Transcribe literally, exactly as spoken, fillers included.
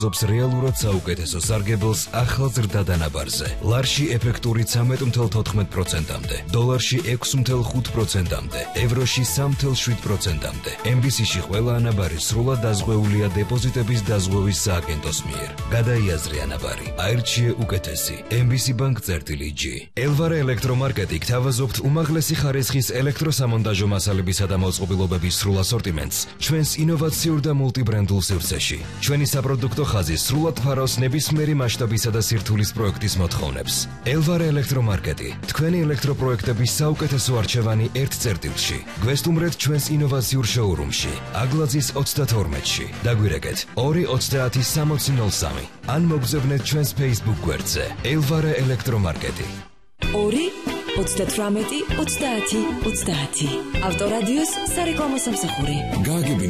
ზობს რეალურად საუკეთესო სარგებელს ახალ ზრდა დანაბარზე. ლარში ეფექტური ცამეტი ათეული თოთხმეტ პროცენტამდე, დოლარში ექვსი ათეული ხუთი პროცენტამდე, ევროში სამი ათეული შვიდ პროცენტამდე. ემ ბი სი-ში ყველა ანაბარი სრულად დაზღვეულია დეპოზიტების დაზღვევის სააგენტოს მიერ. გადაიაზრე ანაბარი, აირჩიე უკეთესი. ემ ბი სი ბანკ წერტილი ჯი. ელვარა ელექტრომარკეტი გთავაზობთ უმაღლესი ხარისხის ელექტროსამონტაჟო მასალებისა და მოწყობილობების სრულ ასორტიმენტს ჩვენს ინოვაციურ და მულტიბრენდულ სივრცეში. ჩვენი საპროდუქტო ხაზი სრულად ფარავს ნებისმიერი მასშტაბისა და სირთულის პროექტის მოთხოვნებს. ელვარა ელექტრომარკეტი, თქვენი ელექტროპროექტების საუკეთესო არჩევანი ერთ წერტილში. გვესტუმრეთ ჩვენს ინოვაციურ შოურუმში, აგლაძის ოცდათორმეტში. დაგვირეკეთ ორი ოცდაათი სამოცი ნოლ სამი. ან მოგზავნეთ ჩვენს Facebook გვერდზე. ელვარა ელექტრომარკეტი. ორი ოცდათვრამეტი ოცდაათი ოცდაათი. ავტორადიოს სარეკლამო სამსახური. გააგებინეთ